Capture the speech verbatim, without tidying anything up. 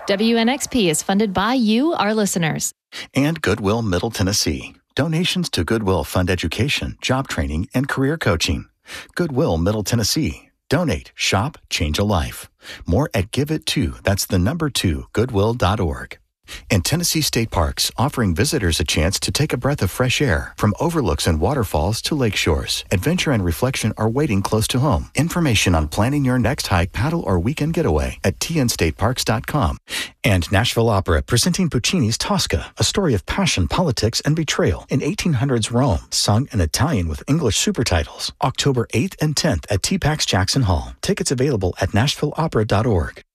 W N X P is funded by you, our listeners. And Goodwill Middle Tennessee. Donations to Goodwill fund education, job training, and career coaching. Goodwill Middle Tennessee. Donate, shop, change a life. More at Give It To. That's the number two, goodwill dot org. And Tennessee State Parks, offering visitors a chance to take a breath of fresh air. From overlooks and waterfalls to lake shores, adventure and reflection are waiting close to home. Information on planning your next hike, paddle, or weekend getaway at t n state parks dot com. And Nashville Opera, presenting Puccini's Tosca, a story of passion, politics, and betrayal in eighteen hundreds Rome, sung in Italian with English super titles. October eighth and tenth at T PAX Jackson Hall. Tickets available at nashville opera dot org.